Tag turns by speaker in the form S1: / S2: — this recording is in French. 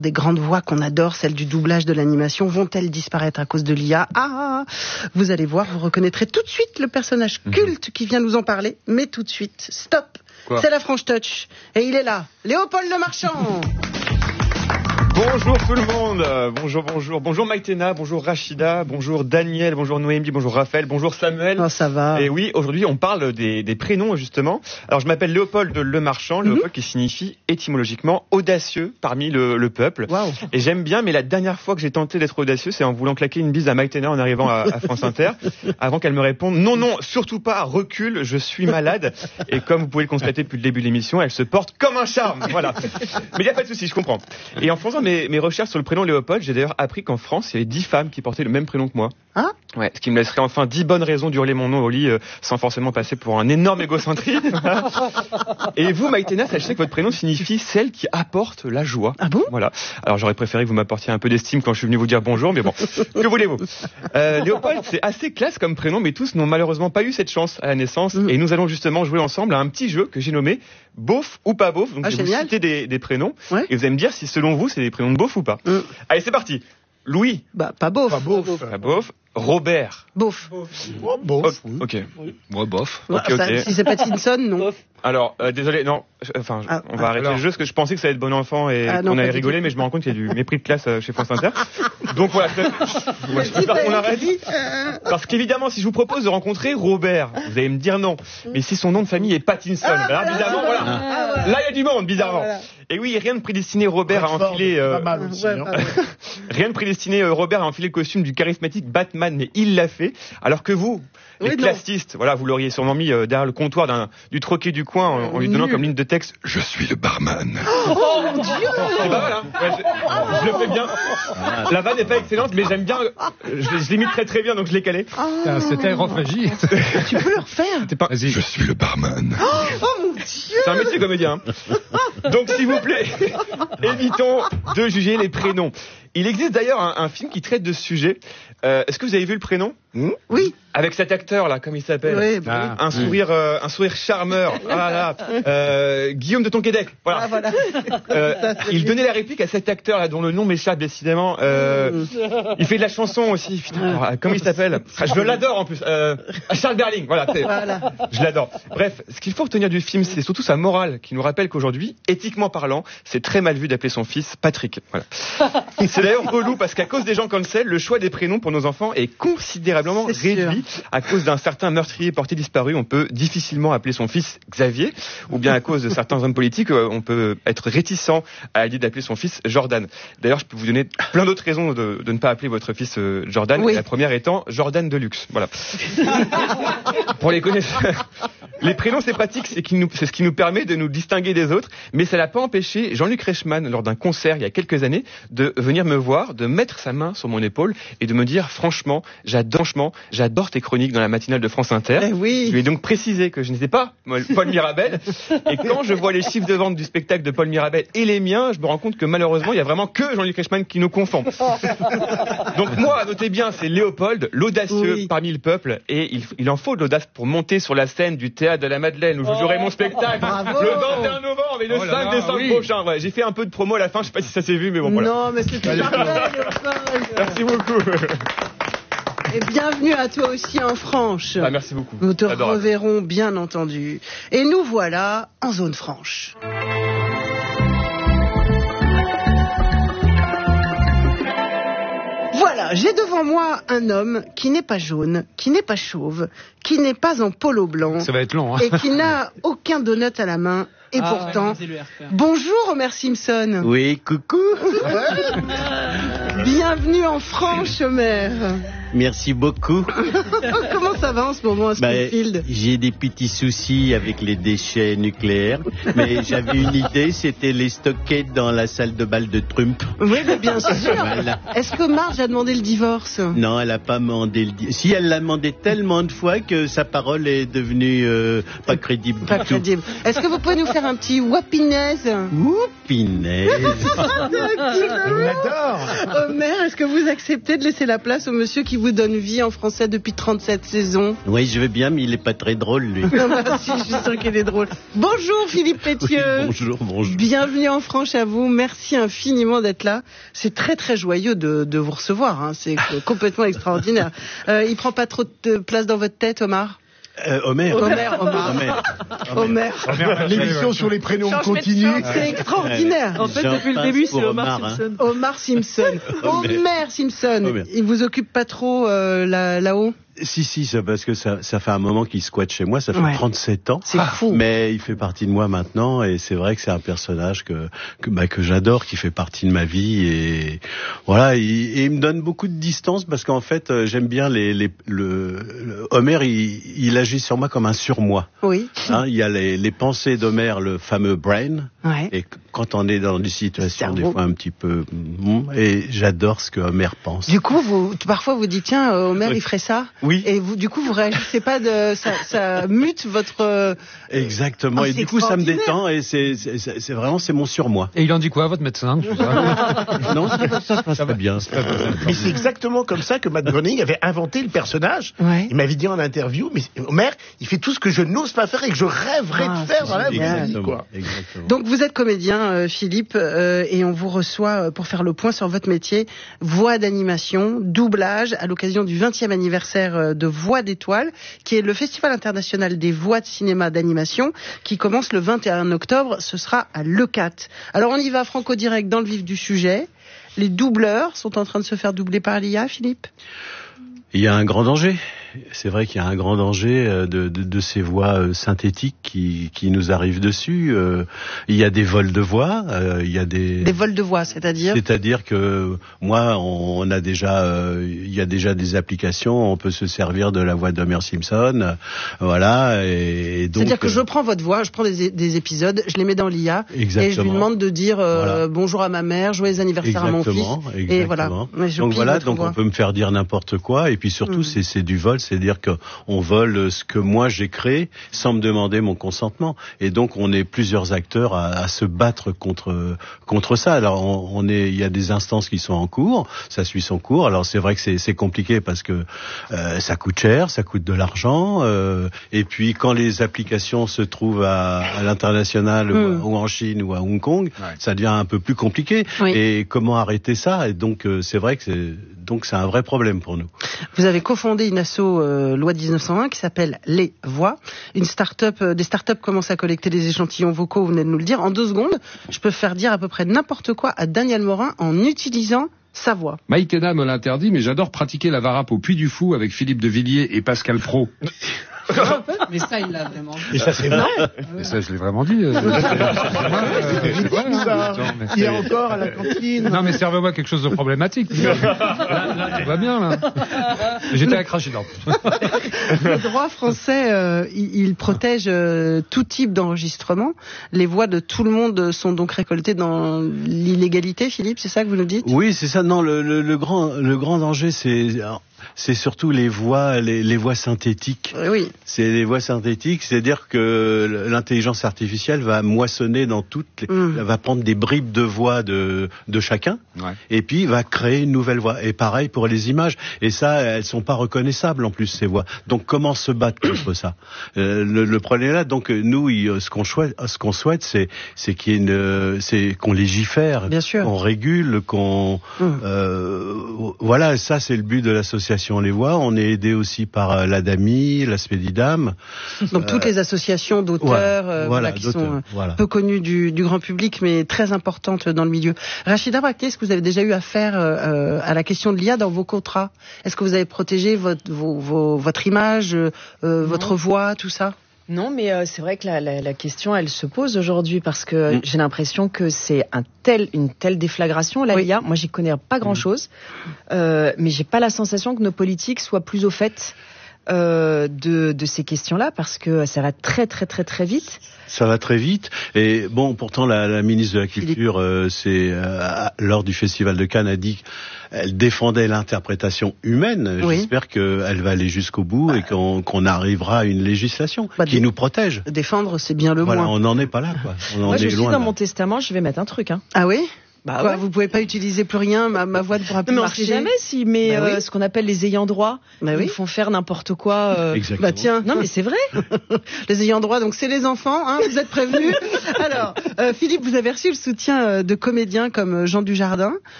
S1: Des grandes voix qu'on adore, celles du doublage, de l'animation, vont-elles disparaître à cause de l'IA ? Ah, vous allez voir, vous reconnaîtrez tout de suite le personnage culte qui vient nous en parler. Mais tout de suite, stop. C'est la Franche Touch. Et il est là, Léopold Lemarchand.
S2: Bonjour tout le monde, bonjour Maïtena, bonjour Rachida, bonjour Daniel, bonjour Noémie, bonjour Raphaël, bonjour Samuel.
S1: Oh, ça va.
S2: Et oui, aujourd'hui on parle des prénoms justement. Alors je m'appelle Léopold Lemarchand, Léopold qui signifie étymologiquement audacieux parmi le peuple.
S1: Wow.
S2: Et j'aime bien, mais la dernière fois que j'ai tenté d'être audacieux, c'est en voulant claquer une bise à Maïtena en arrivant à France Inter, avant qu'elle me réponde non, surtout pas, recule, je suis malade. Et comme vous pouvez le constater depuis le début de l'émission, elle se porte comme un charme, voilà. Mais il n'y a pas de souci, je comprends. Et en faisant mes recherches sur le prénom Léopold, j'ai d'ailleurs appris qu'en France, il y avait 10 femmes qui portaient le même prénom que moi.
S1: Ah ?
S2: Ouais, ce qui me laisserait enfin 10 bonnes raisons d'hurler mon nom au lit sans forcément passer pour un énorme égocentrique. Et vous, Maïtena, sachez que votre prénom signifie celle qui apporte la joie.
S1: Ah bon ?
S2: Voilà. Alors j'aurais préféré que vous m'apportiez un peu d'estime quand je suis venu vous dire bonjour, mais bon, que voulez-vous ? Léopold, c'est assez classe comme prénom, mais tous n'ont malheureusement pas eu cette chance à la naissance. Et nous allons justement jouer ensemble à un petit jeu que j'ai nommé Beauf ou pas beauf. Donc je vais vous citer des prénoms, et vous allez me dire si selon vous c'est des prénoms de beauf ou pas. Allez, c'est parti. Louis.
S1: Bah, pas beauf.
S2: Pas beauf. Robert.
S1: Beauf.
S3: Beauf.
S2: Ok.
S3: Moi, bof.
S2: Ok.
S1: Si c'est Pattinson, non.
S2: Alors, désolé, non, on va arrêter le jeu, parce que je pensais que ça allait être bon enfant et qu'on allait rigoler, mais je me rends compte qu'il y a du mépris de classe chez France Inter. Donc voilà, je préfère qu'on arrête. Parce qu'évidemment, si je vous propose de rencontrer Robert, vous allez me dire non. Mais si son nom de famille est Pattinson, là, bizarrement, voilà. Là, il y a du monde, bizarrement. Et oui, rien ne prédestinait Robert à enfiler... Rien ne prédestinait Robert à enfiler le costume du charismatique Batman, mais il l'a fait. Alors que vous, les classistes, voilà, vous l'auriez sûrement mis derrière le comptoir du troquet du coin en lui donnant comme ligne de texte « Je suis le barman ».
S1: Oh mon Dieu.
S2: Et bah voilà, je le fais bien. La vanne n'est pas excellente, mais j'aime bien, je l'imite très très bien, donc je l'ai calé.
S3: C'était aérophagie.
S1: Tu peux le refaire.
S3: Vas-y.
S4: Je suis le barman.
S1: Oh mon Dieu.
S2: C'est un métier comédien. Donc s'il vous plaît, évitons de juger les prénoms. Il existe d'ailleurs un film qui traite de ce sujet. Est-ce que vous avez vu le prénom ?
S1: Oui.
S2: Avec cet acteur là, comme il s'appelle, un sourire charmeur. Voilà. Guillaume de Tonquédec. Voilà. Il donnait la réplique à cet acteur là dont le nom m'échappe décidément. Il fait de la chanson aussi. Putain, comment il s'appelle ? Je l'adore en plus. Charles Berling. Voilà. Je l'adore. Bref, ce qu'il faut retenir du film, c'est surtout sa morale qui nous rappelle qu'aujourd'hui, éthiquement parlant, c'est très mal vu d'appeler son fils Patrick. Voilà. C'est d'ailleurs relou parce qu'à cause des gens cancel, le choix des prénoms pour nos enfants est considérablement réduit. À cause d'un certain meurtrier porté disparu, on peut difficilement appeler son fils Xavier, ou bien à cause de certains hommes politiques, on peut être réticent à l'idée d'appeler son fils Jordan. D'ailleurs, je peux vous donner plein d'autres raisons de ne pas appeler votre fils Jordan, et la première étant Jordan Deluxe. Voilà. Pour les connaisseurs, les prénoms c'est pratique, c'est ce qui nous permet de nous distinguer des autres, mais ça n'a pas empêché Jean-Luc Reichmann, lors d'un concert il y a quelques années, de venir me voir, de mettre sa main sur mon épaule et de me dire franchement, j'adore tes chroniques dans la matinale de France Inter. Je lui ai donc précisé que je n'étais pas Paul Mirabel. Et quand je vois les chiffres de vente du spectacle de Paul Mirabel et les miens, je me rends compte que malheureusement, il y a vraiment que Jean-Luc Reichmann qui nous confond. Donc moi, notez bien, c'est Léopold, l'audacieux parmi le peuple. Et il en faut de l'audace pour monter sur la scène du théâtre de la Madeleine où je jouerai mon spectacle le 21 novembre et le 5 décembre prochain. Ouais, j'ai fait un peu de promo à la fin, je sais pas si ça s'est vu, mais bon voilà.
S1: Non, mais c'était parfait, Léopold.
S2: Merci beaucoup.
S1: Et bienvenue à toi aussi en franche.
S2: Merci beaucoup.
S1: Nous te reverrons bien entendu. Et nous voilà en zone franche. Voilà, j'ai devant moi un homme qui n'est pas jaune, qui n'est pas chauve, qui n'est pas en polo blanc.
S3: Ça va être long, hein.
S1: Et qui n'a aucun donut à la main. Et pourtant, bonjour Homer Simpson.
S5: Oui, coucou.
S1: Bienvenue en franche, Homer.
S5: Merci beaucoup.
S1: Comment ça va en ce moment à Springfield ?
S5: J'ai des petits soucis avec les déchets nucléaires, mais j'avais une idée, c'était les stocker dans la salle de bal de Trump.
S1: Oui, mais bien sûr.
S5: Voilà.
S1: Est-ce que Marge a demandé le divorce ?
S5: Non, elle n'a pas demandé le divorce. Si, elle l'a demandé tellement de fois que sa parole est devenue pas crédible
S1: Pas crédible. Est-ce que vous pouvez nous faire un petit wapinaise ?
S5: Whoopinaise.
S4: l'adore.
S1: Homer, est-ce que vous acceptez de laisser la place au monsieur qui vous donne vie en français depuis 37 saisons?
S5: Oui, je veux bien, mais il est pas très drôle, lui.
S1: Si, je suis sûre qu'il est drôle. Bonjour Philippe Pétieux.
S5: Oui, bonjour.
S1: Bienvenue en Franche à vous. Merci infiniment d'être là. C'est très très joyeux de vous recevoir. Hein. C'est complètement extraordinaire. Il prend pas trop de place dans votre tête, Omar?
S5: Homer.
S4: L'émission sur les prénoms continue.
S1: C'est extraordinaire.
S6: En fait, depuis le début, c'est Omar Simpson.
S1: Omar Simpson. Homer Simpson. Il vous occupe pas trop là-haut?
S5: Si, c'est parce que ça fait un moment qu'il squatte chez moi, ça fait 37 ans.
S1: C'est fou.
S5: Mais il fait partie de moi maintenant, et c'est vrai que c'est un personnage que j'adore, qui fait partie de ma vie, et voilà, il me donne beaucoup de distance, parce qu'en fait, j'aime bien Homer, il agit sur moi comme un surmoi.
S1: Oui.
S5: Hein, il y a les pensées d'Homer, le fameux brain, et quand on est dans des situations des fois un petit peu, et j'adore ce que Homer pense.
S1: Du coup, parfois vous dites, tiens, Homer, il ferait ça.
S5: Oui.
S1: Et vous, du coup, vous réagissez pas ça mute votre.
S5: Exactement. Et du coup, ça me détend, et c'est vraiment, c'est mon surmoi.
S3: Et il en dit quoi, votre médecin?
S5: Non, ça passe très bien.
S4: Mais c'est exactement comme ça que Matt Groening avait inventé le personnage.
S1: Ouais.
S4: Il m'avait dit en interview, mais Homer, il fait tout ce que je n'ose pas faire et que je rêverais de faire dans la vraie vie, quoi.
S5: Exactement.
S1: Donc vous êtes comédien, Philippe, et on vous reçoit pour faire le point sur votre métier, voix d'animation, doublage, à l'occasion du 20e anniversaire de Voix d'étoiles, qui est le Festival international des voix de cinéma d'animation, qui commence le 21 octobre. Ce sera à Leucate. Alors on y va franco direct dans le vif du sujet. Les doubleurs sont en train de se faire doubler par l'IA, Philippe?
S5: Il y a un grand danger. C'est vrai qu'il y a un grand danger de ces voix synthétiques qui nous arrivent dessus. Il y a des vols de voix. Il y a des
S1: vols de voix, c'est-à-dire
S5: que moi, on a déjà, il y a déjà des applications. On peut se servir de la voix d'Homer Simpson, voilà. Et donc,
S1: c'est-à-dire que je prends votre voix, je prends des épisodes, je les mets dans l'IA, et je lui demande de dire bonjour à ma mère, joyeux anniversaire à mon fils. Et voilà.
S5: Donc voilà, on peut me faire dire n'importe quoi. Et puis surtout, c'est du vol. C'est-à-dire qu'on vole ce que moi j'ai créé sans me demander mon consentement. Et donc on est plusieurs acteurs à se battre contre ça. Alors il y a des instances qui sont en cours, ça suit son cours. Alors c'est vrai que c'est compliqué parce que ça coûte cher, ça coûte de l'argent. Et puis quand les applications se trouvent à l'international ou en Chine ou à Hong Kong, ça devient un peu plus compliqué. Oui. Et comment arrêter ça? Et donc c'est vrai que c'est un vrai problème pour nous.
S1: Vous avez cofondé une asso loi 1901 qui s'appelle Les Voix. Des startups commencent à collecter des échantillons vocaux, vous venez de nous le dire. En 2 secondes, je peux faire dire à peu près n'importe quoi à Daniel Morin en utilisant sa voix.
S7: Mike Henna me l'interdit, mais j'adore pratiquer la varap au Puy du Fou avec Philippe de Villiers et Pascal Praud.
S6: Mais ça, il l'a vraiment dit.
S4: Et ça, c'est vrai.
S7: Mais ça, je l'ai vraiment dit.
S4: Il y a encore à la cantine.
S3: Non, mais servez-moi quelque chose de problématique. Là, tout va bien, là. J'étais à cracher dans.
S1: Le droit français, il protège tout type d'enregistrement. Les voix de tout le monde sont donc récoltées dans l'illégalité, Philippe, c'est ça que vous nous dites?
S5: Oui, c'est ça. Non, le grand danger, c'est surtout les voix synthétiques.
S1: Oui.
S5: C'est les voix synthétiques, c'est-à-dire que l'intelligence artificielle va moissonner dans va prendre des bribes de voix de chacun, et puis va créer une nouvelle voix. Et pareil pour les images. Et ça, elles sont pas reconnaissables en plus, ces voix. Donc comment se battre contre ça? Le problème est là. Donc nous, ce qu'on souhaite, c'est qu'il y ait c'est qu'on légifère, qu'on régule, voilà, ça c'est le but de l'association Les Voix. On est aidé aussi par l'ADAMI, la Spédidam.
S1: Donc toutes les associations d'auteurs qui sont peu connues du grand public, mais très importantes dans le milieu. Rachida Brakni, est-ce que vous avez déjà eu affaire à la question de l'IA dans vos contrats? Est-ce que vous avez protégé votre image, votre voix, tout ça?
S6: Non, mais c'est vrai que la question, elle se pose aujourd'hui parce que j'ai l'impression que c'est une telle déflagration, l'IA. Moi, j'y connais pas grand-chose, mais j'ai pas la sensation que nos politiques soient plus au fait de ces questions-là, parce que ça va très très très très vite.
S5: Ça va très vite, et bon, pourtant la ministre de la Culture, lors du Festival de Cannes, a dit qu'elle défendait l'interprétation humaine. Oui. J'espère qu'elle va aller jusqu'au bout et qu'on arrivera à une législation qui nous protège.
S1: Défendre, c'est bien le moins.
S5: On n'en est pas là, quoi.
S6: Moi, je suis dans mon testament, je vais mettre un truc.
S1: Ah oui? Bah vous pouvez pas utiliser plus rien, ma voix ne pourra plus marcher.
S6: Mais on sait jamais si, ce qu'on appelle les ayants droit, ils font faire n'importe quoi.
S5: Exactement.
S1: Bah tiens.
S6: Non mais c'est vrai.
S1: Les ayants droit, donc c'est les enfants, hein, vous êtes prévenus. Alors, Philippe, vous avez reçu le soutien de comédiens comme Jean Dujardin,